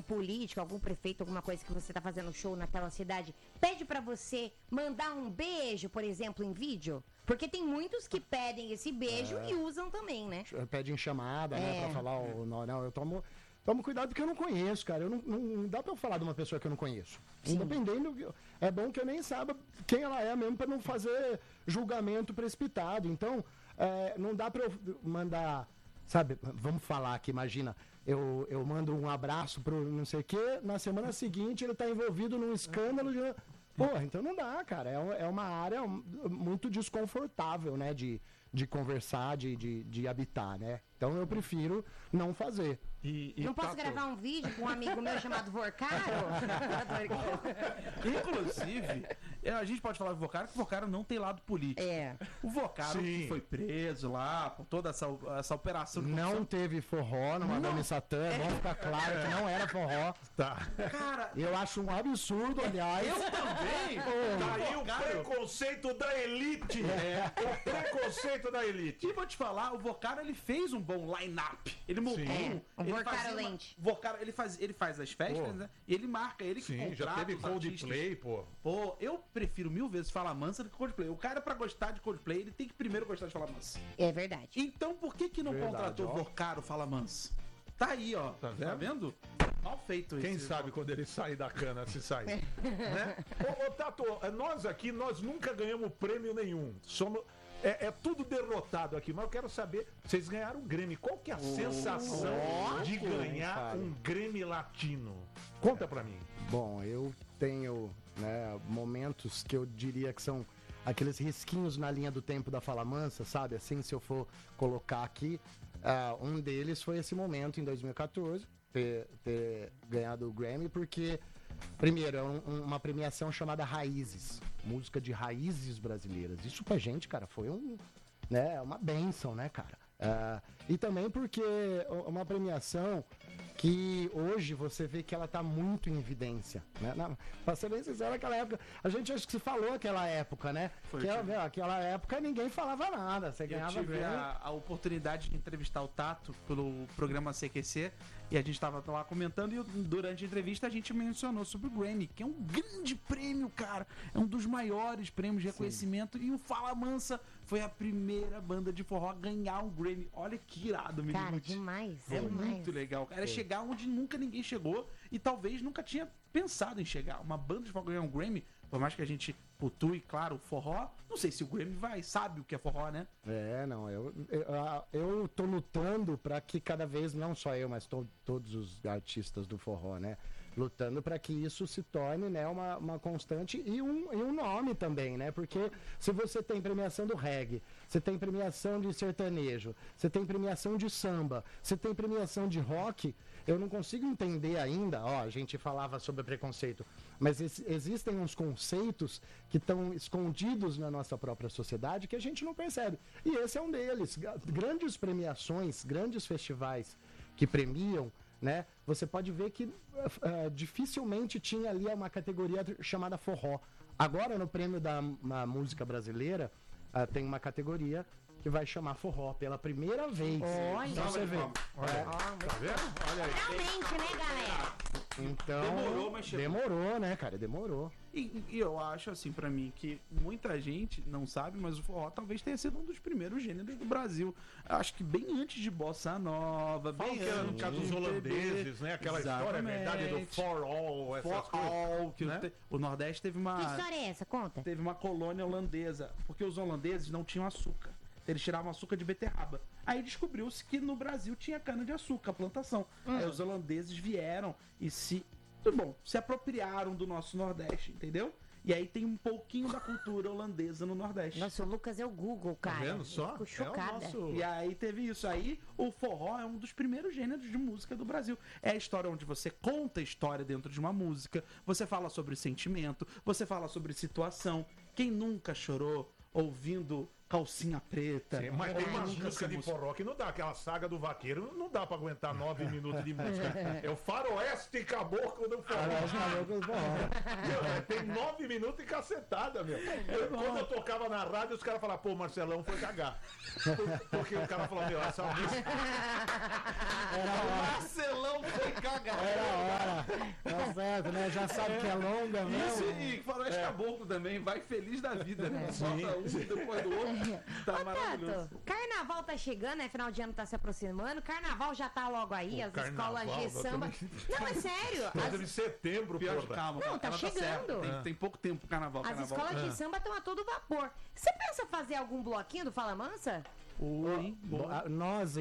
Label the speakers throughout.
Speaker 1: político, algum prefeito, alguma coisa que você tá fazendo show naquela cidade, pede pra você mandar um beijo, por exemplo, em vídeo? Porque tem muitos que pedem esse beijo e usam também, né?
Speaker 2: Pedem chamada, né, pra falar o nome. Não, eu tomo cuidado porque eu não conheço, cara. Não dá pra eu falar de uma pessoa que eu não conheço. Sim. Independente, é bom que eu nem saiba quem ela é mesmo pra não fazer julgamento precipitado. Então, não dá pra eu mandar, sabe, vamos falar aqui, imagina, eu mando um abraço pro não sei o quê, na semana seguinte ele tá envolvido num escândalo de... Porra, então não dá, cara. É uma área muito desconfortável, né, de conversar, de habitar, né? Então eu prefiro não fazer.
Speaker 1: Não posso gravar um vídeo com um amigo meu chamado Vorcaro?
Speaker 3: Inclusive, a gente pode falar do Vorcaro, que o Vorcaro não tem lado político. O Vorcaro que foi preso lá, por toda essa operação.
Speaker 2: Não teve forró no Madame Satã, é bom ficar claro que não era forró.
Speaker 4: Tá.
Speaker 3: Cara,
Speaker 2: eu acho um absurdo, aliás.
Speaker 3: Eu também.
Speaker 4: Tá aí o preconceito da elite. O preconceito da elite.
Speaker 3: E vou te falar, o Vorcaro, ele fez um bom line-up. Ele montou
Speaker 1: um Vorcaro Lente.
Speaker 3: Vorcaro, ele faz as festas, né? E ele marca, ele que contrata
Speaker 4: já teve Coldplay,
Speaker 3: pô, eu prefiro 1000 vezes Fala Mansa do que Coldplay. O cara, pra gostar de Coldplay, ele tem que primeiro gostar de Fala Mansa.
Speaker 1: É verdade.
Speaker 3: Então, por que não contratou o Vorcaro Fala Mansa? Tá aí, ó. Tá vendo? Mal feito isso.
Speaker 4: Quem sabe quando ele sair da cana, se sai. Né? Ô, Tato, nós aqui, nós nunca ganhamos prêmio nenhum. Somos... É tudo derrotado aqui, mas eu quero saber, vocês ganharam um Grammy, qual que é a sensação de ganhar um Grammy latino? Conta pra mim.
Speaker 2: Bom, eu tenho, né, momentos que eu diria que são aqueles risquinhos na linha do tempo da Fala Mansa, sabe? Assim, se eu for colocar aqui, um deles foi esse momento em 2014, ter ganhado o Grammy, porque... Primeiro, é uma premiação chamada Raízes, música de raízes brasileiras. Isso pra gente, cara, foi uma bênção, né, cara? E também porque uma premiação que hoje você vê que ela tá muito em evidência, né? Pra ser bem sincero, naquela época, a gente acho que se falou aquela época, né? Aquela época ninguém falava nada, você ganhava
Speaker 3: Eu tive a oportunidade de entrevistar o Tato pelo programa CQC e a gente tava lá comentando e durante a entrevista a gente mencionou sobre o Grammy, que é um grande prêmio, cara, é um dos maiores prêmios de reconhecimento. Sim. E o Fala Mansa foi a primeira banda de forró a ganhar um Grammy. Olha que irado, menino.
Speaker 1: Cara, demais.
Speaker 3: É muito legal. Era chegar onde nunca ninguém chegou e talvez nunca tinha pensado em chegar. Uma banda de forró ganhar um Grammy, por mais que a gente putue, claro, o forró, não sei se o Grammy sabe o que é forró, né?
Speaker 2: Eu tô lutando pra que cada vez, não só eu, mas todos os artistas do forró, né? Lutando para que isso se torne, né, uma constante e um nome também, né? Porque se você tem premiação do reggae, você tem premiação de sertanejo, você tem premiação de samba, você tem premiação de rock, eu não consigo entender ainda, a gente falava sobre preconceito, mas existem uns conceitos que estão escondidos na nossa própria sociedade que a gente não percebe. E esse é um deles. Grandes premiações, grandes festivais que premiam, né? Você pode ver que dificilmente tinha ali uma categoria chamada forró. Agora, no prêmio da música brasileira, tem uma categoria que vai chamar forró pela primeira vez.
Speaker 1: Olha,
Speaker 2: então, você vê.
Speaker 4: Tá vendo? Olha aí.
Speaker 1: Realmente, né, galera?
Speaker 2: Então,
Speaker 3: demorou, mas chegou.
Speaker 2: Demorou, né, cara? Demorou.
Speaker 3: E eu acho, assim, pra mim, que muita gente não sabe, mas o forró talvez tenha sido um dos primeiros gêneros do Brasil. Acho que bem antes de Bossa Nova,
Speaker 4: bem antes. No caso dos holandeses, né? Aquela história, verdade, do For All, essas coisas.
Speaker 3: Que né? O Nordeste teve uma...
Speaker 1: Que história é essa? Conta.
Speaker 3: Teve uma colônia holandesa, porque os holandeses não tinham açúcar. Eles tiravam açúcar de beterraba. Aí descobriu-se que no Brasil tinha cana-de-açúcar, plantação. Aí os holandeses vieram e se apropriaram do nosso Nordeste, entendeu? E aí tem um pouquinho da cultura holandesa no Nordeste.
Speaker 1: Nossa, o Lucas é o Google, cara.
Speaker 4: Tá vendo só?
Speaker 1: Fico chocada.
Speaker 3: E aí teve isso. Aí o forró é um dos primeiros gêneros de música do Brasil. É a história onde você conta a história dentro de uma música, você fala sobre sentimento, você fala sobre situação. Quem nunca chorou ouvindo Calcinha Preta?
Speaker 4: Sim, mas tem uma música de forró que não dá, aquela saga do vaqueiro, não dá pra aguentar 9 minutos de música. É o faroeste caboclo do forró. Tem 9 minutos e cacetada, meu. Quando eu tocava na rádio, os caras falavam, pô, Marcelão foi cagar. Porque o cara falou, meu, essa música...
Speaker 3: Marcelão foi cagar.
Speaker 2: certo, né? Já sabe que é longa
Speaker 3: Isso,
Speaker 2: mesmo.
Speaker 3: e Faroeste Caboclo também, vai feliz da vida, né? Solta um depois do outro, tá
Speaker 1: Ô,
Speaker 3: maravilhoso.
Speaker 1: Tato, carnaval tá chegando, né? Final de ano tá se aproximando. Carnaval já tá logo aí, as
Speaker 4: carnaval,
Speaker 1: escolas de
Speaker 4: nós
Speaker 1: samba. Não, é sério.
Speaker 4: Em setembro,
Speaker 3: Pior que
Speaker 4: porra.
Speaker 3: calma,
Speaker 1: Não, tá
Speaker 3: ela
Speaker 1: chegando.
Speaker 3: certa, tem pouco tempo pro carnaval.
Speaker 1: As escolas de samba estão a todo vapor. Você pensa fazer algum bloquinho do Fala Mansa?
Speaker 3: Oi, boa.
Speaker 2: Nós,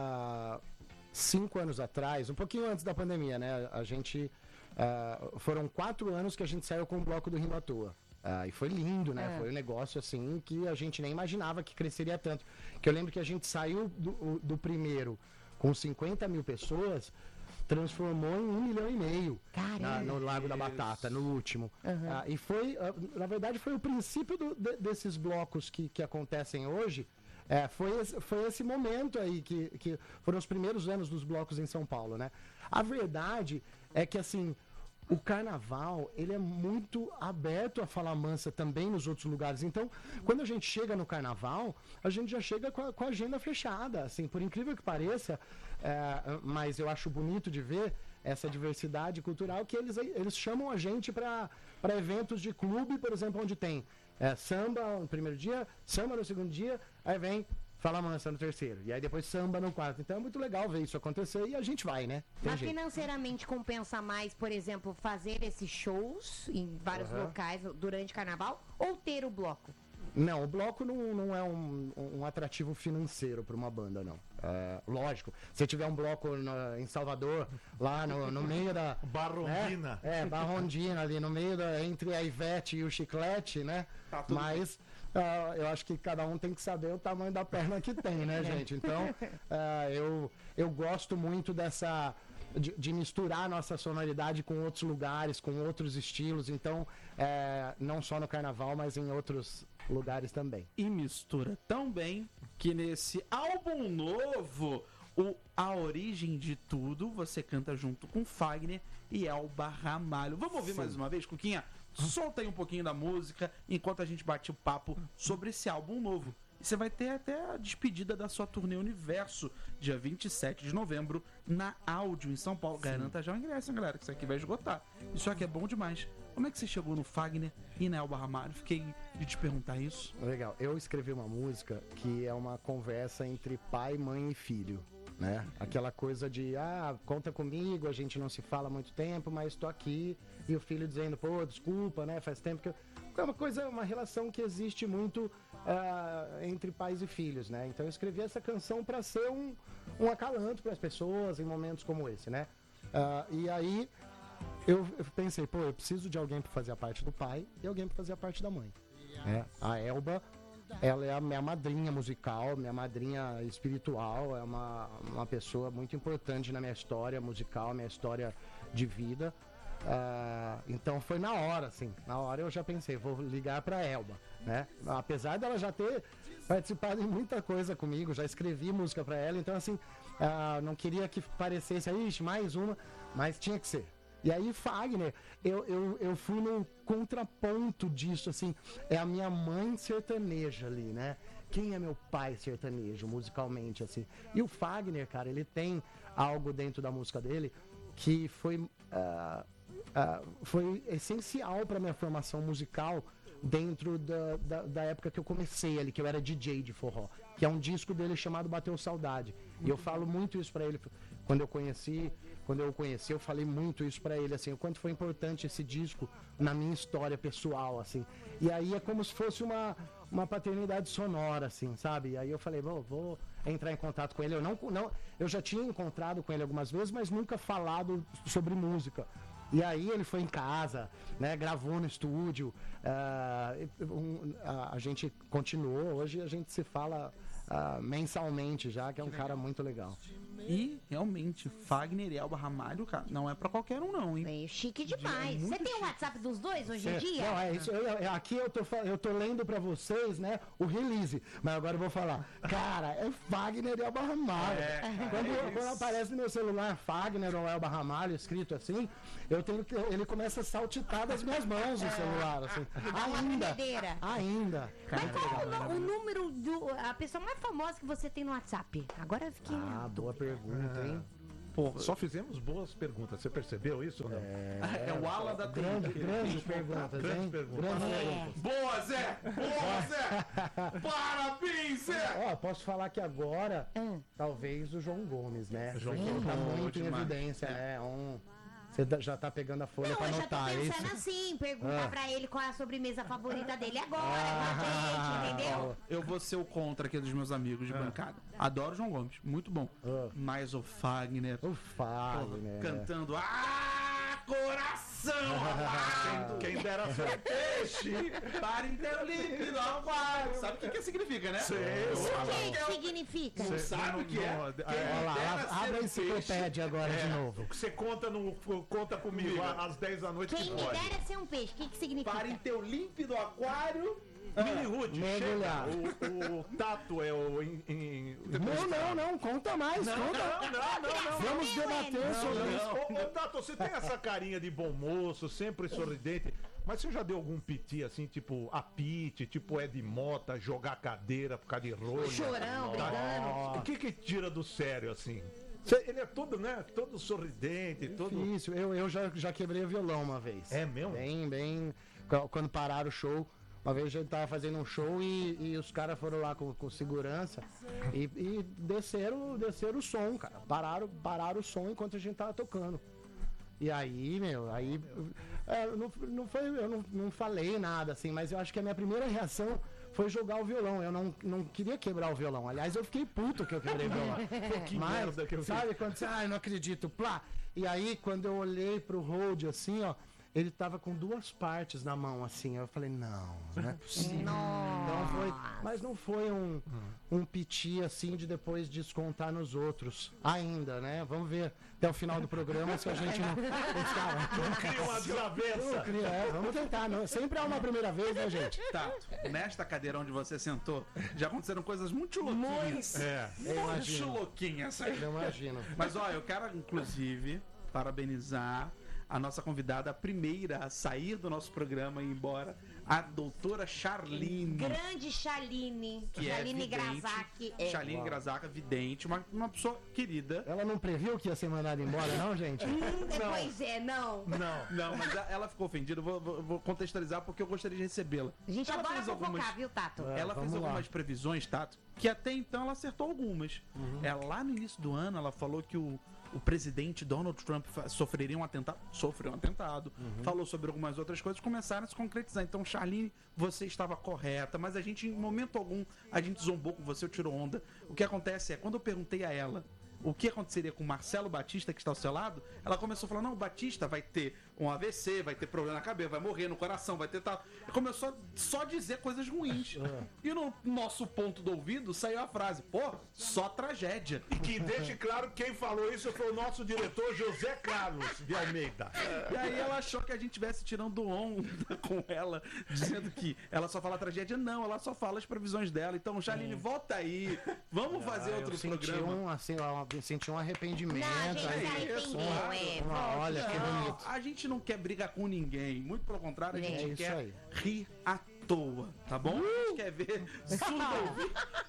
Speaker 2: 5 anos atrás, um pouquinho antes da pandemia, né? A gente. Foram 4 anos que a gente saiu com o bloco do Rindo à Toa. E foi lindo, né? Foi um negócio assim que a gente nem imaginava que cresceria tanto. Que eu lembro que a gente saiu do primeiro com 50 mil pessoas, transformou em 1,5 milhão no Lago da Batata, no último. E foi, na verdade, foi o princípio desses blocos que acontecem hoje. Foi esse momento aí que foram os primeiros anos dos blocos em São Paulo, né? A verdade é que, assim, o carnaval, ele é muito aberto a Fala Mansa também nos outros lugares. Então, quando a gente chega no carnaval, a gente já chega com a agenda fechada, assim, por incrível que pareça, mas eu acho bonito de ver essa diversidade cultural, que eles chamam a gente para eventos de clube, por exemplo, onde tem samba no primeiro dia, samba no segundo dia, aí vem Fala Mansa no terceiro, e aí depois samba no quarto. Então é muito legal ver isso acontecer e a gente vai, né?
Speaker 1: Mas financeiramente compensa mais, por exemplo, fazer esses shows em vários locais durante carnaval ou ter o bloco?
Speaker 2: Não, o bloco não é um atrativo financeiro para uma banda, não. Lógico, se tiver um bloco em Salvador, lá no meio da...
Speaker 4: Barrondina.
Speaker 2: Barrondina, ali no meio entre a Ivete e o Chiclete, né?
Speaker 3: Tá tudo
Speaker 2: Mas eu acho que cada um tem que saber o tamanho da perna que tem, né, gente? Então, eu gosto muito dessa... De misturar a nossa sonoridade com outros lugares, com outros estilos. Então, não só no carnaval, mas em outros lugares também.
Speaker 3: E mistura tão bem que nesse álbum novo, A Origem de Tudo, você canta junto com Fagner e Elba Ramalho. Vamos ouvir mais uma vez, Cuquinha? Solta aí um pouquinho da música enquanto a gente bate o papo sobre esse álbum novo. E você vai ter até a despedida da sua turnê Universo, dia 27 de novembro, na Áudio, em São Paulo. Garanta já o ingresso, hein, galera, que isso aqui vai esgotar. Isso aqui é bom demais. Como é que você chegou no Fagner e na Elba Ramalho? Fiquei de te perguntar isso.
Speaker 2: Legal. Eu escrevi uma música que é uma conversa entre pai, mãe e filho, né? Aquela coisa de, conta comigo, a gente não se fala há muito tempo, mas tô aqui. E o filho dizendo, pô, desculpa, né? Faz tempo que eu... É uma relação que existe muito entre pais e filhos, né? Então eu escrevi essa canção para ser um acalanto para as pessoas em momentos como esse, né? E aí eu pensei, pô, eu preciso de alguém para fazer a parte do pai e alguém para fazer a parte da mãe. A Elba, ela é a minha madrinha musical, minha madrinha espiritual, é uma pessoa muito importante na minha história musical, minha história de vida. Então foi na hora, assim, na hora eu já pensei, vou ligar pra Elba, né? Apesar dela já ter participado em muita coisa comigo, já escrevi música pra ela, então assim, não queria que parecesse, mais uma, mas tinha que ser. E aí Fagner, eu fui no contraponto disso, assim, é a minha mãe sertaneja ali, né? Quem é meu pai sertanejo, musicalmente, assim? E o Fagner, cara, ele tem algo dentro da música dele que foi essencial para minha formação musical dentro da época que eu comecei ali, que eu era DJ de forró, que é um disco dele chamado Bateu Saudade. E eu falo muito isso para ele quando eu o conheci, eu falei muito isso para ele, assim, o quanto foi importante esse disco na minha história pessoal, assim. E aí é como se fosse uma paternidade sonora, assim, sabe? E aí eu falei, vou entrar em contato com ele. Eu já tinha encontrado com ele algumas vezes, mas nunca falado sobre música. E aí ele foi em casa, né, gravou no estúdio, a gente continuou, hoje a gente se fala mensalmente já, que é um cara muito legal.
Speaker 3: E, realmente, Fagner e Elba Ramalho, cara, não é pra qualquer um não, hein?
Speaker 1: Meio chique demais. Você tem o WhatsApp dos dois hoje em dia?
Speaker 2: Não, é isso. Aqui eu tô lendo pra vocês, né, o release. Mas agora eu vou falar. Cara, é Fagner e Elba Ramalho. Quando aparece no meu celular Fagner ou Elba Ramalho escrito assim, ele começa a saltitar das minhas mãos o celular, assim. Ainda.
Speaker 1: Mas qual o número a pessoa mais famosa que você tem no WhatsApp? Agora eu fiquei...
Speaker 2: Boa pergunta, hein?
Speaker 3: Porra.
Speaker 4: Só fizemos boas perguntas. Você percebeu isso ou não?
Speaker 3: É o Alan da
Speaker 2: Grande perguntas,
Speaker 4: Grande
Speaker 2: hein?
Speaker 4: pergunta.
Speaker 2: Grande perguntas.
Speaker 3: Boa, Zé! Boa, Zé! Parabéns, Zé!
Speaker 2: Ó, posso falar que agora, talvez o João Gomes, né?
Speaker 4: João
Speaker 2: Porque
Speaker 4: Gomes.
Speaker 2: tá muito em
Speaker 3: Demais.
Speaker 2: evidência, né? Você já tá pegando a folha
Speaker 1: Não,
Speaker 2: pra
Speaker 1: eu já tô
Speaker 2: anotar, é
Speaker 1: pensando
Speaker 2: isso?
Speaker 1: assim, perguntar pra ele qual é a sobremesa favorita dele agora, com a gente, entendeu?
Speaker 3: Eu vou ser o contra aqui dos meus amigos de bancada. Adoro o João Gomes, muito bom. Mas o Fagner,
Speaker 2: O Fagner.
Speaker 3: cantando coração!
Speaker 4: Quem dera ser peixe.
Speaker 3: Para inteiro líquido, aquário. Sabe o que significa, né?
Speaker 1: O que significa?
Speaker 3: Não sabe o que é?
Speaker 2: Olha lá, abre a enciclopédia agora de novo.
Speaker 4: Você conta comigo às 10 da noite
Speaker 1: Quem
Speaker 4: que
Speaker 1: me
Speaker 4: pode.
Speaker 1: dera ser um peixe, o que significa?
Speaker 3: Para em teu límpido aquário.
Speaker 4: Mini Ruth,
Speaker 2: Mergulhar.
Speaker 4: chega. O Tato é o...
Speaker 2: Não, conta mais, conta.
Speaker 4: Não.
Speaker 2: Vamos debater sobre isso.
Speaker 4: Ô, Tato, você tem essa carinha de bom moço, sempre sorridente, mas você já deu algum piti assim, tipo apite, tipo Ed Mota, jogar cadeira por causa de rolha?
Speaker 1: Chorão, brigando.
Speaker 4: O que tira do sério, assim? Ele é todo, né? Todo sorridente, todo...
Speaker 2: Difícil. Eu já quebrei o violão uma vez.
Speaker 4: É mesmo?
Speaker 2: Bem. Quando pararam o show. Uma vez a gente tava fazendo um show e os caras foram lá com segurança e desceram o som, cara. Pararam o som enquanto a gente tava tocando. E aí, eu não falei nada, assim, mas eu acho que a minha primeira reação foi jogar o violão. Eu não queria quebrar o violão. Aliás, eu fiquei puto que eu quebrei o violão.
Speaker 4: Que
Speaker 2: Mas,
Speaker 4: merda que eu fiz.
Speaker 2: sabe, quando você, eu não acredito, plá. E aí, quando eu olhei pro Hold, assim, ó, ele tava com 2 partes na mão, assim. Eu falei, não é possível. Então mas não foi um piti, assim, de depois descontar nos outros. Ainda, né? Vamos ver até o final do programa se a gente não...
Speaker 4: Cria uma desavença.
Speaker 2: Vamos tentar. Sempre há uma primeira vez, né, gente?
Speaker 3: Tato, nesta cadeira onde você sentou, já aconteceram coisas muito louquinhas.
Speaker 2: Eu
Speaker 3: Muito
Speaker 2: imagino.
Speaker 3: louquinhas.
Speaker 2: Eu imagino.
Speaker 3: Mas, ó, eu quero, inclusive, parabenizar a nossa convidada, a primeira a sair do nosso programa e ir embora, a doutora Charline.
Speaker 1: Grande Charline.
Speaker 3: Que é
Speaker 1: Charline
Speaker 3: vidente.
Speaker 1: Grazak.
Speaker 3: Charline Grazaca, vidente, uma pessoa querida.
Speaker 2: Ela não previu que ia ser mandada embora, não, gente?
Speaker 1: Pois é, não.
Speaker 3: Não, mas ela ficou ofendida. Vou contextualizar porque eu gostaria de recebê-la.
Speaker 1: A gente
Speaker 3: Ela
Speaker 1: adora
Speaker 3: fez
Speaker 1: fofocar, viu, Tato?
Speaker 3: Ela fez
Speaker 2: vamos lá.
Speaker 3: algumas previsões, Tato, que até então ela acertou algumas. Lá no início do ano, ela falou que o presidente Donald Trump sofreu um atentado, falou sobre algumas outras coisas, começaram a se concretizar. Então, Charline, você estava correta, mas a gente, em momento algum, a gente zombou com você, eu tirou onda. O que acontece é, quando eu perguntei a ela o que aconteceria com o Marcelo Batista, que está ao seu lado, ela começou a falar, não, o Batista vai ter um AVC, vai ter problema na cabeça, vai morrer no coração, vai ter tal. E começou só a dizer coisas ruins. E no nosso ponto do ouvido saiu a frase, pô, só tragédia.
Speaker 4: E que deixe claro quem falou isso foi o nosso diretor José Carlos de Almeida.
Speaker 3: E aí ela achou que a gente estivesse tirando onda com ela, dizendo que ela só fala tragédia. Não, ela só fala as previsões dela. Então, Charline, volta aí. Vamos fazer outro programa.
Speaker 2: Senti um arrependimento.
Speaker 1: Não, a gente se
Speaker 2: aí.
Speaker 1: arrependeu,
Speaker 2: Olha, que
Speaker 3: Não,
Speaker 2: bonito.
Speaker 3: a gente não quer brigar com ninguém. Muito pelo contrário, a
Speaker 2: É
Speaker 3: gente
Speaker 2: isso
Speaker 3: quer
Speaker 2: aí.
Speaker 3: rir à toa, tá bom? A gente quer ver surdo ouvir.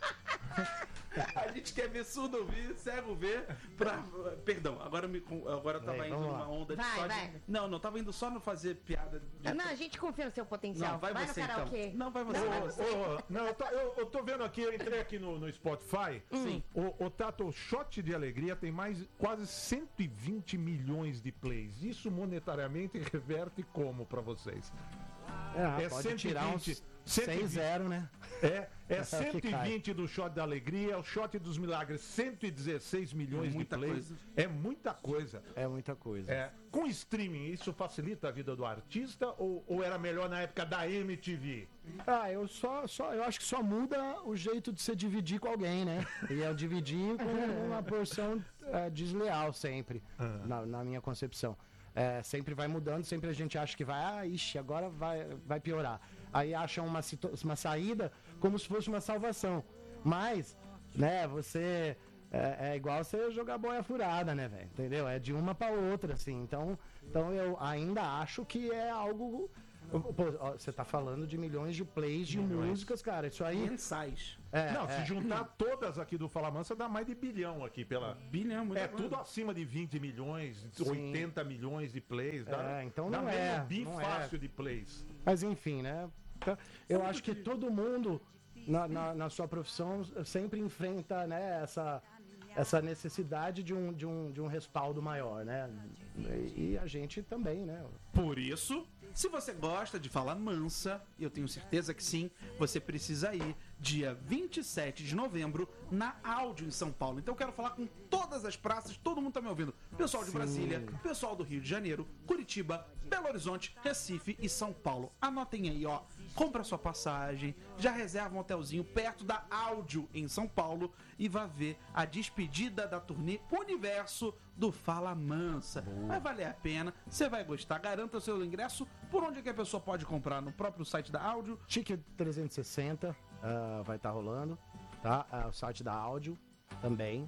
Speaker 3: A gente quer ver surdo ouvir, cego ver. Perdão, agora eu tava
Speaker 2: Vai,
Speaker 3: indo
Speaker 2: vamos
Speaker 3: numa
Speaker 2: lá.
Speaker 3: onda de
Speaker 1: Vai,
Speaker 3: só
Speaker 1: vai.
Speaker 3: de. Não, tava indo só no fazer piada de.
Speaker 1: Não, a gente confia no seu potencial.
Speaker 3: Não, vai
Speaker 1: no
Speaker 3: você então.
Speaker 1: karaokê.
Speaker 3: Não, vai você.
Speaker 4: Não, eu tô vendo aqui, eu entrei aqui no Spotify.
Speaker 3: Sim.
Speaker 4: O Tato, o Shot de Alegria tem quase 120 milhões de plays. Isso monetariamente reverte como pra vocês? É
Speaker 2: Pode
Speaker 4: 120,
Speaker 2: tirar uns
Speaker 4: 120.
Speaker 2: 6-0, né?
Speaker 4: É
Speaker 2: Essa é o que
Speaker 4: 120 do Shot da Alegria, o Shot dos Milagres, 116 milhões de
Speaker 3: muita
Speaker 4: plays.
Speaker 3: coisa.
Speaker 4: É muita coisa.
Speaker 2: É muita coisa.
Speaker 4: É, com streaming, isso facilita a vida do artista ou era melhor na época da MTV?
Speaker 2: Eu acho que só muda o jeito de você dividir com alguém, né? E eu dividir com uma porção desleal sempre, na minha concepção. Sempre vai mudando, sempre a gente acha que agora vai piorar. Aí acham uma saída como se fosse uma salvação. Mas, né, você... É igual você jogar boia furada, né, velho? Entendeu? É de uma pra outra, assim. Então eu ainda acho que é algo Pô, ó, você tá falando de milhões de plays de músicas, cara. Isso aí.
Speaker 3: Mensais.
Speaker 4: Não, se juntar todas aqui do Fala Mansa, dá mais de bilhão aqui pela.
Speaker 3: Bilhão, muita
Speaker 4: É
Speaker 3: coisa.
Speaker 4: tudo acima de 20 milhões,
Speaker 2: Sim.
Speaker 4: 80 milhões de plays. Dá,
Speaker 2: Então
Speaker 4: dá
Speaker 2: não
Speaker 4: mesmo
Speaker 2: é,
Speaker 4: bem
Speaker 2: não
Speaker 4: fácil de plays.
Speaker 2: Mas enfim, né? Eu acho que todo mundo na sua profissão sempre enfrenta, né, essa necessidade de um respaldo maior, né? E a gente também, né?
Speaker 3: Por isso, se você gosta de Fala Mansa, eu tenho certeza que sim, você precisa ir dia 27 de novembro na Áudio em São Paulo. Então eu quero falar com todas as praças, todo mundo tá me ouvindo. Pessoal de Brasília, pessoal do Rio de Janeiro, Curitiba, Belo Horizonte, Recife e São Paulo. Anotem aí, ó. Compra sua passagem, já reserva um hotelzinho perto da Áudio em São Paulo e vá ver a despedida da turnê Universo do Fala Mansa. Vai valer a pena, você vai gostar. Garanta o seu ingresso. Por onde é que a pessoa pode comprar? No próprio site da Áudio?
Speaker 2: Ticket 360 vai estar rolando, tá? O site da Áudio também.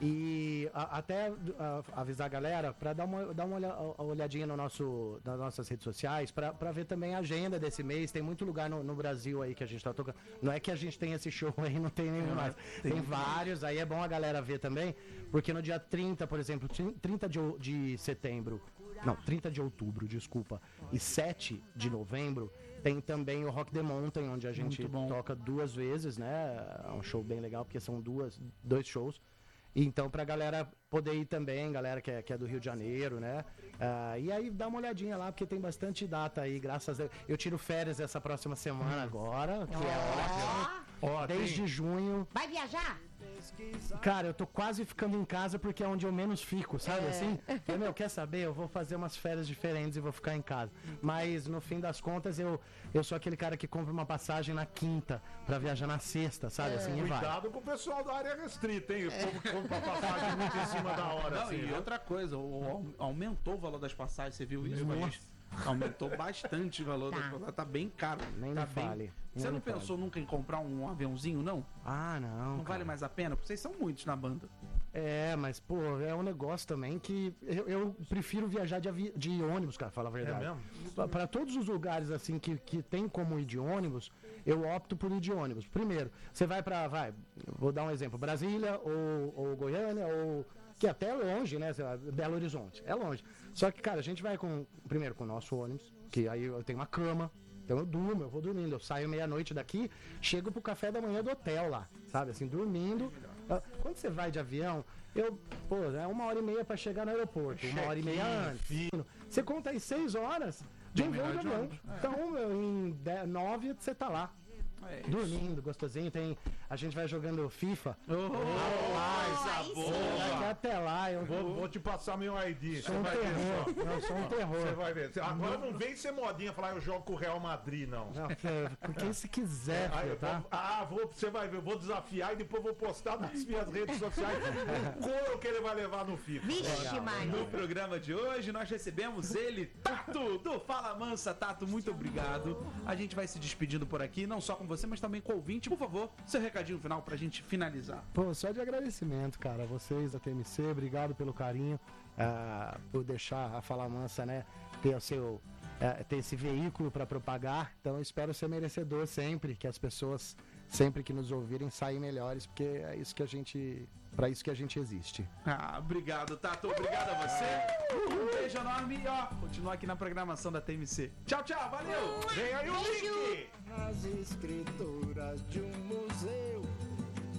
Speaker 2: E até avisar a galera para dar uma olhadinha nas nossas redes sociais, para ver também a agenda desse mês. Tem muito lugar no Brasil aí que a gente tá tocando. Não é que a gente tem esse show aí, não tem nenhum mais. Tem vários, aí é bom a galera ver também, porque no dia 30, por exemplo, 30 de setembro, não, 30 de outubro, desculpa, e 7 de novembro, tem também o Rock the Mountain, onde a gente toca 2 vezes, né? É um show bem legal, porque são dois shows. Então, pra galera poder ir também, galera que é do Rio de Janeiro, né? E aí dá uma olhadinha lá, porque tem bastante data aí, graças a Deus. Eu tiro férias essa próxima semana agora, que é ótimo. Desde junho.
Speaker 1: Vai viajar?
Speaker 2: Cara, eu tô quase ficando em casa porque é onde eu menos fico, sabe assim? Meu, quer saber? Eu vou fazer umas férias diferentes e vou ficar em casa. Mas no fim das contas, eu sou aquele cara que compra uma passagem na quinta pra viajar na sexta, sabe? Assim, e vai.
Speaker 4: Cuidado com o pessoal da área restrita, hein? O povo que compra passagem muito em cima da hora.
Speaker 3: Não,
Speaker 4: assim,
Speaker 3: e
Speaker 4: né?
Speaker 3: outra coisa, aumentou o valor das passagens, você viu isso, Maris? Aumentou bastante o valor das passagens, tá bem caro.
Speaker 2: Nem
Speaker 3: tá
Speaker 2: me fale.
Speaker 3: Você não pensou nunca em comprar um aviãozinho, não?
Speaker 2: Ah, não.
Speaker 3: Não vale mais a pena? Porque vocês são muitos na banda.
Speaker 2: Mas, pô, é um negócio também que eu prefiro viajar de ônibus, cara, fala a verdade.
Speaker 4: É mesmo?
Speaker 2: Para todos os lugares, assim, que tem como ir de ônibus, eu opto por ir de ônibus. Primeiro, você vou dar um exemplo, Brasília ou Goiânia, ou que até é longe, né, sei lá, Belo Horizonte, é longe. Só que, cara, a gente vai primeiro com o nosso ônibus, que aí eu tenho uma cama, então eu vou dormindo, eu saio meia-noite daqui, chego pro café da manhã do hotel lá, sabe, assim, dormindo. Quando você vai de avião, é 1h30 pra chegar no aeroporto, 1h30 antes. Você conta aí 6 horas de um voo de avião. Então, em 9 você tá lá. Dormindo, gostosinho. A gente vai jogando FIFA. Daqui até lá eu
Speaker 4: Vou te passar meu ID.
Speaker 2: sou um terror. Eu sou um
Speaker 4: Você
Speaker 2: terror.
Speaker 4: vai ver. Agora não vem ser modinha falar eu jogo com o Real Madrid, não.
Speaker 2: Quem se quiser, filho, tá?
Speaker 4: Você vai ver, eu vou desafiar e depois vou postar nas minhas redes sociais o couro que ele vai levar no FIFA.
Speaker 1: Vixe, Mário.
Speaker 3: No programa de hoje, nós recebemos ele, Tato, do Fala Mansa. Tato, muito obrigado. A gente vai se despedindo por aqui, não só com você, mas também com o ouvinte. Por favor, seu recadinho final pra gente finalizar.
Speaker 2: Pô, só de agradecimento, cara. A vocês da TMC, obrigado pelo carinho, por deixar a Fala Mansa, né, ter esse veículo para propagar. Então eu espero ser merecedor sempre, que as pessoas, sempre que nos ouvirem, saem melhores, porque é isso que a gente, para isso que a gente existe.
Speaker 3: Obrigado, Tato. Obrigado a você. Um beijo enorme e continua aqui na programação da TMC. Tchau, tchau. Valeu.
Speaker 4: Vem aí o link!
Speaker 5: Nas escrituras de um museu